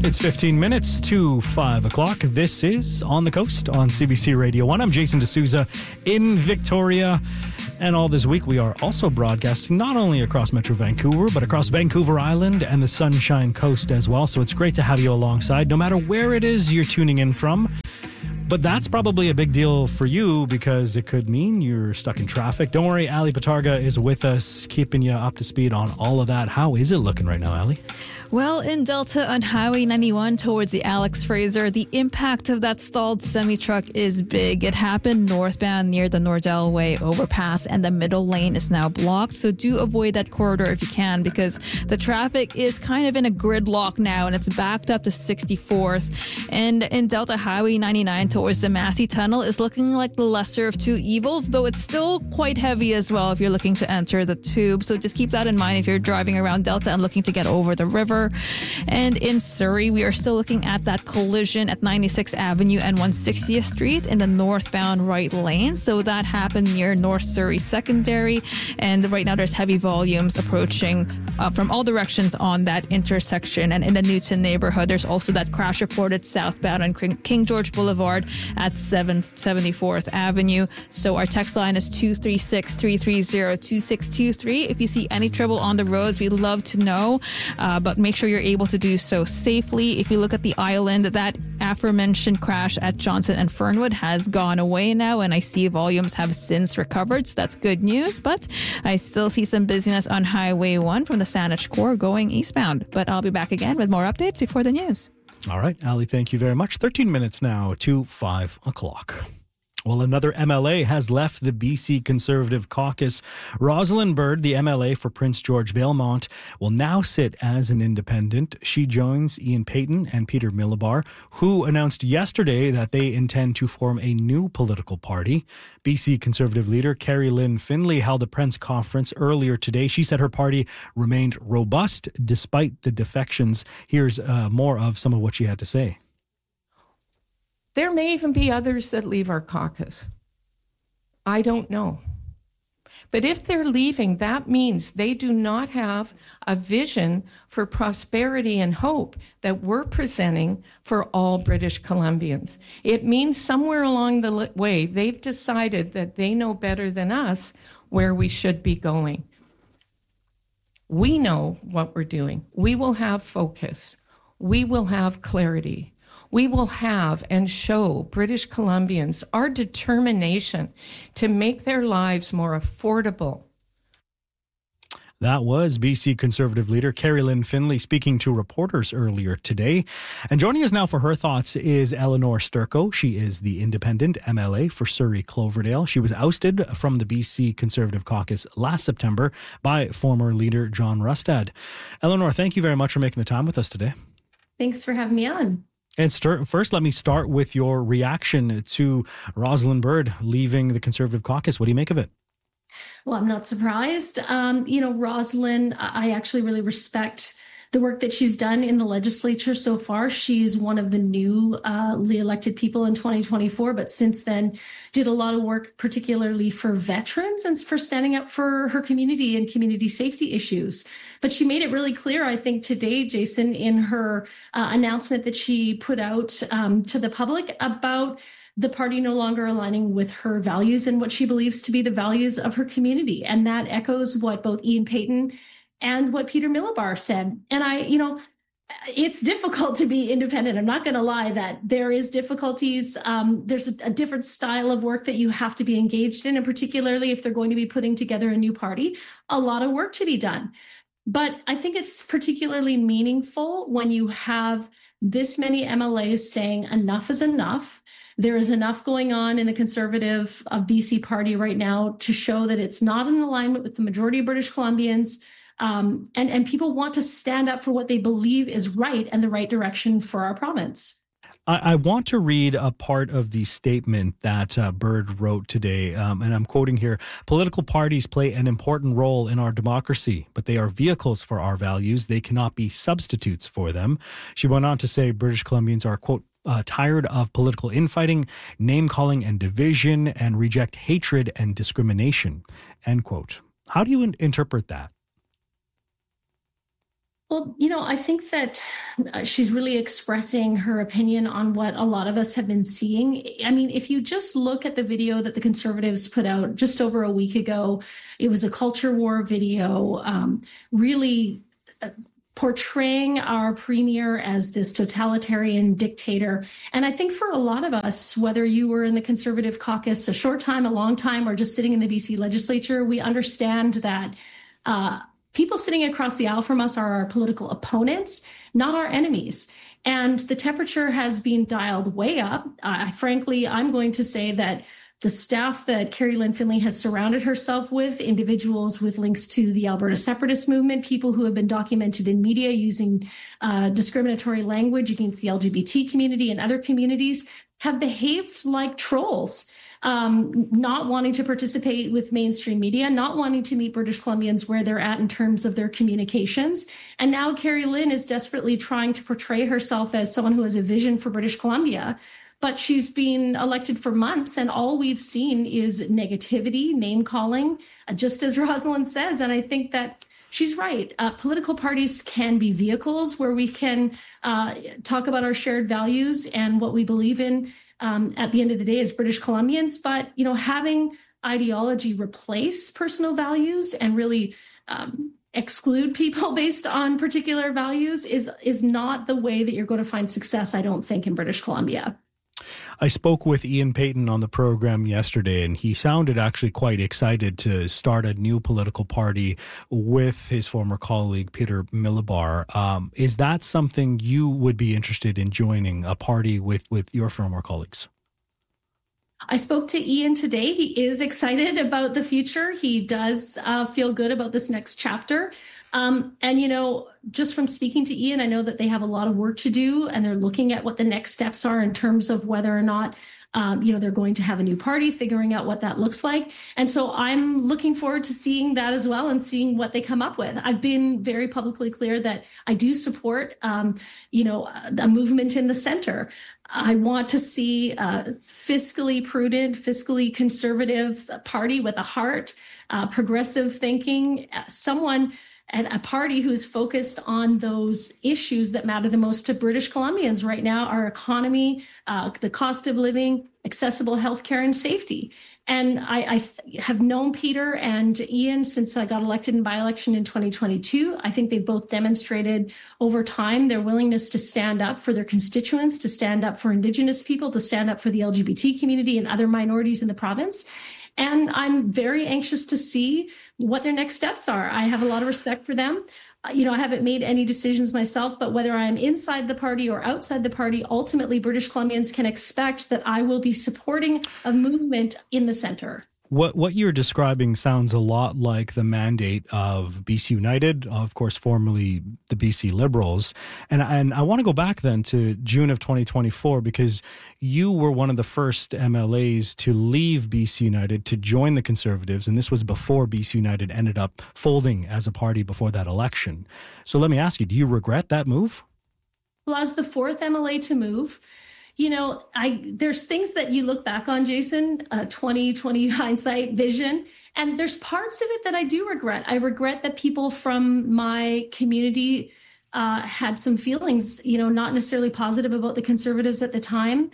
It's 15 minutes to 5 o'clock. This is On the Coast on CBC Radio 1. I'm Jason D'Souza in Victoria. And all this week, we are also broadcasting not only across Metro Vancouver, but across Vancouver Island and the Sunshine Coast as well. So it's great to have you alongside, no matter where it is you're tuning in from. But that's probably a big deal for you because it could mean you're stuck in traffic. Don't worry, Ali Patarga is with us, keeping you up to speed on all of that. How is it looking right now, Ali? Well, in Delta on Highway 91 towards the Alex Fraser, the impact of that stalled semi-truck is big. It happened northbound near the Nordell Way overpass, and the middle lane is now blocked. So do avoid that corridor if you can, because the traffic is kind of in a gridlock now, and it's backed up to 64th. And in Delta Highway 99 towards the Massey Tunnel is looking like the lesser of two evils, though it's still quite heavy as well if you're looking to enter the tube. So just keep that in mind if you're driving around Delta and looking to get over the river. And in Surrey, we are still looking at that collision at 96th Avenue and 160th Street in the northbound right lane. So that happened near North Surrey Secondary. And right now there's heavy volumes approaching from all directions on that intersection. And in the Newton neighborhood, there's also that crash reported southbound on King George Boulevard at 74th Avenue. So our text line is 236-330-2623. If you see any trouble on the roads, we'd love to know. But make sure you're able to do so safely. If you look at the island, that aforementioned crash at Johnson and Fernwood has gone away now, and I see volumes have since recovered, so that's good news. But I still see some busyness on Highway 1 from the Saanich Core going eastbound. But I'll be back again with more updates before the news. All right, Ali, thank you very much. 13 minutes now to 5 o'clock. Well, another MLA has left the BC Conservative Caucus. Rosalind Bird, the MLA for Prince George Valemount, will now sit as an independent. She joins Ian Payton and Peter Milobar, who announced yesterday that they intend to form a new political party. BC Conservative leader Carrie Lynn Finlay held a press conference earlier today. She said her party remained robust despite the defections. Here's more of some of what she had to say. There may even be others that leave our caucus. I don't know. But if they're leaving, that means they do not have a vision for prosperity and hope that we're presenting for all British Columbians. It means somewhere along the way, they've decided that they know better than us where we should be going. We know what we're doing. We will have focus. We will have clarity. We will have and show British Columbians our determination to make their lives more affordable. That was BC Conservative leader Carrie Lynn Finlay speaking to reporters earlier today. And joining us now for her thoughts is Eleanor Sturko. She is the independent MLA for Surrey Cloverdale. She was ousted from the BC Conservative Caucus last September by former leader John Rustad. Eleanor, thank you very much for making the time with us today. Thanks for having me on. And first, let me start with your reaction to Rosalind Bird leaving the Conservative Caucus. What do you make of it? Well, I'm not surprised. Rosalind, I actually really respect the work that she's done in the legislature so far. She's one of the newly elected people in 2024, but since then did a lot of work, particularly for veterans and for standing up for her community and community safety issues. But she made it really clear, I think, today, Jason, in her announcement that she put out to the public about the party no longer aligning with her values and what she believes to be the values of her community. And that echoes what both Ian Payton and what Peter Milobar said. And it's difficult to be independent. I'm not going to lie that there is difficulties. There's a different style of work that you have to be engaged in, and particularly if they're going to be putting together a new party, a lot of work to be done. But I think it's particularly meaningful when you have this many MLAs saying enough is enough. There is enough going on in the Conservative BC party right now to show that it's not in alignment with the majority of British Columbians. And people want to stand up for what they believe is right and the right direction for our province. I want to read a part of the statement that Bird wrote today, and I'm quoting here. Political parties play an important role in our democracy, but they are vehicles for our values. They cannot be substitutes for them. She went on to say British Columbians are, quote, tired of political infighting, name-calling and division, and reject hatred and discrimination, end quote. How do you interpret that? Well, I think that she's really expressing her opinion on what a lot of us have been seeing. I mean, if you just look at the video that the Conservatives put out just over a week ago, it was a culture war video, really portraying our premier as this totalitarian dictator. And I think for a lot of us, whether you were in the Conservative caucus a short time, a long time, or just sitting in the BC legislature, we understand that people sitting across the aisle from us are our political opponents, not our enemies. And the temperature has been dialed way up. Frankly, I'm going to say that the staff that Kerry-Lynne Finley has surrounded herself with, individuals with links to the Alberta separatist movement, people who have been documented in media using discriminatory language against the LGBT community and other communities, have behaved like trolls. Not wanting to participate with mainstream media, not wanting to meet British Columbians where they're at in terms of their communications. And now Kerry-Lynne is desperately trying to portray herself as someone who has a vision for British Columbia. But she's been elected for months, and all we've seen is negativity, name calling, just as Rosalind says. And I think that she's right. Political parties can be vehicles where we can talk about our shared values and what we believe in at the end of the day as British Columbians. But, having ideology replace personal values and really exclude people based on particular values is not the way that you're going to find success, I don't think, in British Columbia. I spoke with Ian Payton on the program yesterday, and he sounded actually quite excited to start a new political party with his former colleague, Peter Milobar. Is that something you would be interested in joining, a party with your former colleagues? I spoke to Ian today. He is excited about the future. He does feel good about this next chapter. And, just from speaking to Ian, I know that they have a lot of work to do, and they're looking at what the next steps are in terms of whether or not, they're going to have a new party, figuring out what that looks like. And so I'm looking forward to seeing that as well and seeing what they come up with. I've been very publicly clear that I do support, a movement in the center. I want to see a fiscally prudent, fiscally conservative party with a heart, progressive thinking, someone and a party who's focused on those issues that matter the most to British Columbians right now, our economy, the cost of living, accessible healthcare, and safety. And I have known Peter and Ian since I got elected in by-election in 2022. I think they've both demonstrated over time their willingness to stand up for their constituents, to stand up for Indigenous people, to stand up for the LGBT community and other minorities in the province. And I'm very anxious to see what their next steps are. I have a lot of respect for them. I haven't made any decisions myself, but whether I'm inside the party or outside the party, ultimately British Columbians can expect that I will be supporting a movement in the center. What you're describing sounds a lot like the mandate of BC United, of course, formerly the BC Liberals. And I want to go back then to June of 2024, because you were one of the first MLAs to leave BC United to join the Conservatives. And this was before BC United ended up folding as a party before that election. So let me ask you, do you regret that move? Well, as the fourth MLA to move, there's things that you look back on, Jason, 2020 hindsight vision, and there's parts of it that I do regret. I regret that people from my community had some feelings, not necessarily positive about the Conservatives at the time.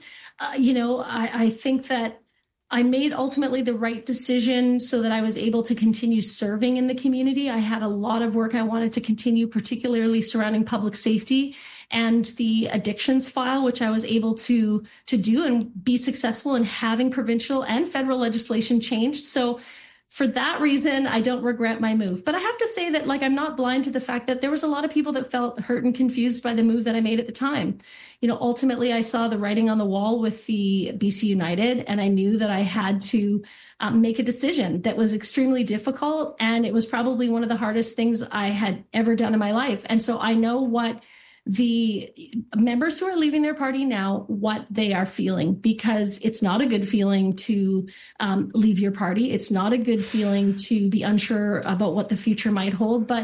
I think that I made ultimately the right decision so that I was able to continue serving in the community. I had a lot of work I wanted to continue, particularly surrounding public safety and the addictions file, which I was able to do and be successful in having provincial and federal legislation changed. So for that reason, I don't regret my move. But I have to say that, I'm not blind to the fact that there was a lot of people that felt hurt and confused by the move that I made at the time. Ultimately, I saw the writing on the wall with the BC United, and I knew that I had to make a decision that was extremely difficult. And it was probably one of the hardest things I had ever done in my life. And so I know what the members who are leaving their party now, what they are feeling, because it's not a good feeling to leave your party. It's not a good feeling to be unsure about what the future might hold. But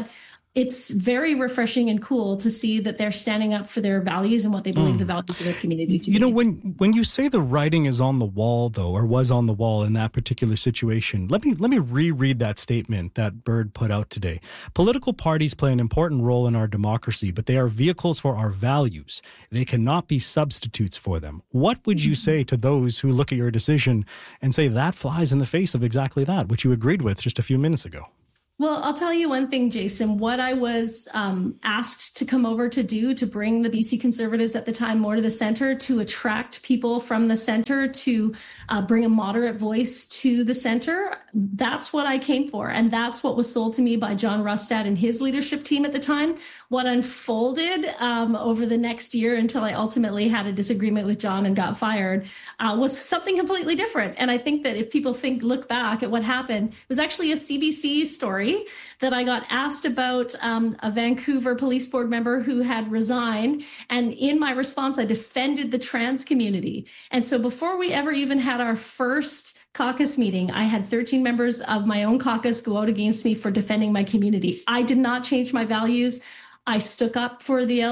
it's very refreshing and cool to see that they're standing up for their values and what they believe the values of their community to be. You know, when you say the writing is on the wall, though, or was on the wall in that particular situation, let me reread that statement that Bird put out today. Political parties play an important role in our democracy, but they are vehicles for our values. They cannot be substitutes for them. What would you say to those who look at your decision and say that flies in the face of exactly that, which you agreed with just a few minutes ago? Well, I'll tell you one thing, Jason. What I was asked to come over to do to bring the BC Conservatives at the time more to the center, to attract people from the center, to bring a moderate voice to the center, that's what I came for. And that's what was sold to me by John Rustad and his leadership team at the time. What unfolded over the next year until I ultimately had a disagreement with John and got fired was something completely different. And I think that if people look back at what happened, it was actually a CBC story that I got asked about a Vancouver Police Board member who had resigned. And in my response, I defended the trans community. And so before we ever even had our first caucus meeting, I had 13 members of my own caucus go out against me for defending my community. I did not change my values. I stuck up for the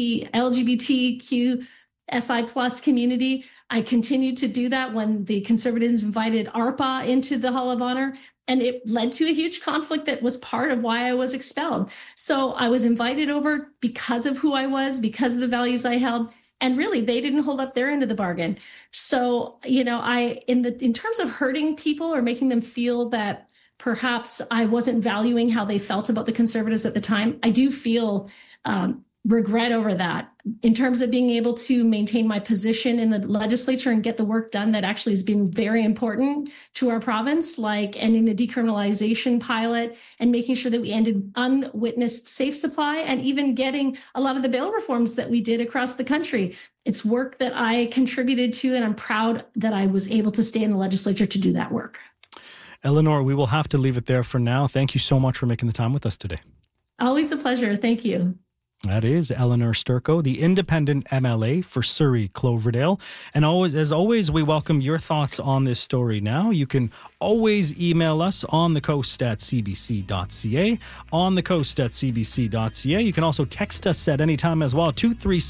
LGBTQ SI plus community. I continued to do that when the Conservatives invited ARPA into the Hall of Honor, and it led to a huge conflict that was part of why I was expelled. So I was invited over because of who I was, because of the values I held, and really they didn't hold up their end of the bargain. So, you know, in terms of hurting people or making them feel that perhaps I wasn't valuing how they felt about the Conservatives at the time, I do feel regret over that. In terms of being able to maintain my position in the legislature and get the work done that actually has been very important to our province, like ending the decriminalization pilot and making sure that we ended unwitnessed safe supply, and even getting a lot of the bail reforms that we did across the country. It's work that I contributed to, and I'm proud that I was able to stay in the legislature to do that work. Eleanor, we will have to leave it there for now. Thank you so much for making the time with us today. Always a pleasure. Thank you. That is Eleanor Sturko, the independent MLA for Surrey Cloverdale. And as always, we welcome your thoughts on this story now. You can always email us on the coast at cbc.ca, on the coast at cbc.ca. You can also text us at any time as well,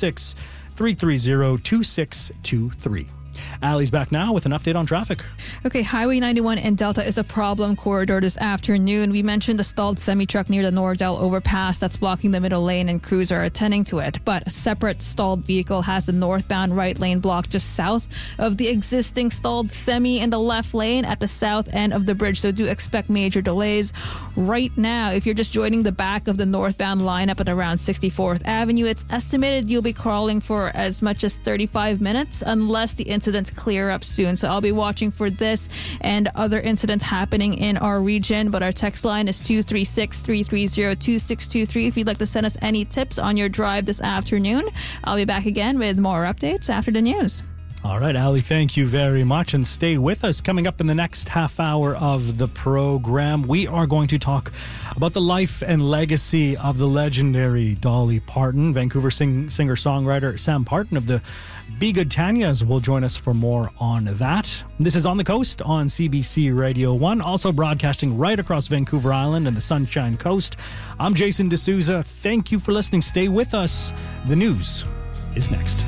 236-330-2623. Allie's back now with an update on traffic. Okay, Highway 91 in Delta is a problem corridor this afternoon. We mentioned the stalled semi-truck near the Nordell overpass that's blocking the middle lane, and crews are attending to it. But a separate stalled vehicle has the northbound right lane blocked just south of the existing stalled semi in the left lane at the south end of the bridge. So do expect major delays. Right now, if you're just joining the back of the northbound lineup at around 64th Avenue, it's estimated you'll be crawling for as much as 35 minutes unless the incidents clear up soon. So I'll be watching for this and other incidents happening in our region. But our text line is 236-330-2623 if you'd like to send us any tips on your drive this afternoon. I'll be back again with more updates after the news. All right, Allie, thank you very much, and stay with us. Coming up in the next half hour of the program, we are going to talk about the life and legacy of the legendary Dolly Parton. Vancouver singer-songwriter Sam Parton of the Be Good Tanyas will join us for more on that. This is On the Coast on CBC Radio 1, also broadcasting right across Vancouver Island and the Sunshine Coast. I'm Jason D'Souza. Thank you for listening. Stay with us. The news is next.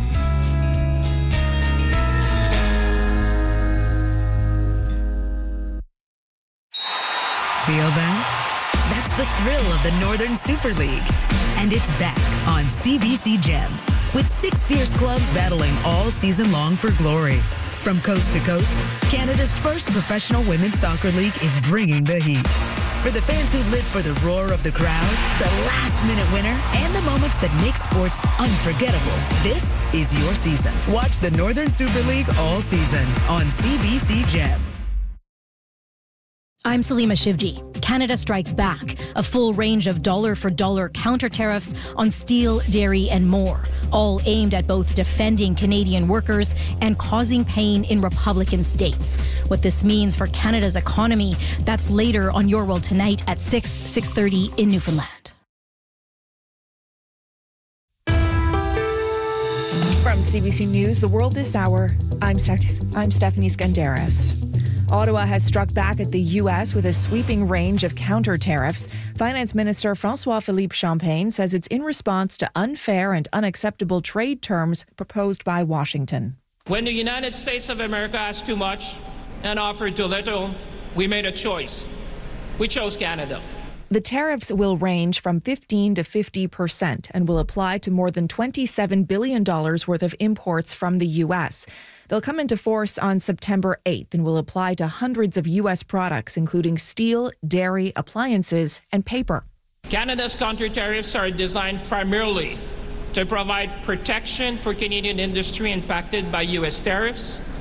Feel that? That's the thrill of the Northern Super League. And it's back on CBC Gem, with 6 fierce clubs battling all season long for glory. From coast to coast, Canada's first professional women's soccer league is bringing the heat. For the fans who live for the roar of the crowd, the last-minute winner, and the moments that make sports unforgettable, this is your season. Watch the Northern Super League all season on CBC Gem. I'm Salima Shivji. Canada strikes back. A full range of dollar-for-dollar counter-tariffs on steel, dairy, and more, all aimed at both defending Canadian workers and causing pain in Republican states. What this means for Canada's economy, that's later on Your World Tonight at 6:30 in Newfoundland. From CBC News, The World This Hour, I'm Stephanie Skandaris. Ottawa has struck back at the U.S. with a sweeping range of counter tariffs. Finance Minister François-Philippe Champagne says it's in response to unfair and unacceptable trade terms proposed by Washington. When the United States of America asked too much and offered too little, we made a choice. We chose Canada. The tariffs will range from 15% to 50% and will apply to more than $27 billion worth of imports from the U.S. They'll come into force on September 8th and will apply to hundreds of U.S. products, including steel, dairy, appliances, and paper. Canada's counter tariffs are designed primarily to provide protection for Canadian industry impacted by U.S. tariffs